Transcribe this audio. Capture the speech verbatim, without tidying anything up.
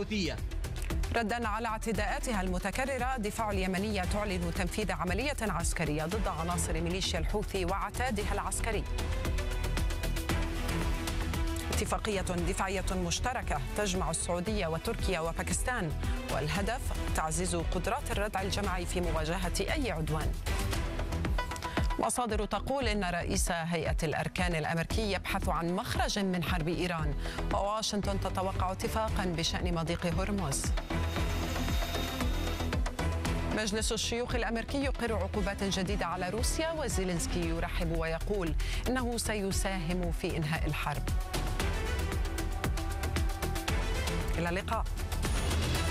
الحوثية. ردا على اعتداءاتها المتكررة، الدفاع اليمنية تعلن تنفيذ عملية عسكرية ضد عناصر ميليشيا الحوثي وعتادها العسكري. اتفاقية دفاعية مشتركة تجمع السعودية وتركيا وباكستان، والهدف تعزيز قدرات الردع الجماعي في مواجهة أي عدوان. مصادر تقول إن رئيس هيئة الأركان الأمريكي يبحث عن مخرج من حرب إيران، وواشنطن تتوقع اتفاقا بشأن مضيق هرمز. مجلس الشيوخ الأمريكي يقر عقوبات جديدة على روسيا، وزيلينسكي يرحب ويقول إنه سيساهم في إنهاء الحرب. إلى اللقاء.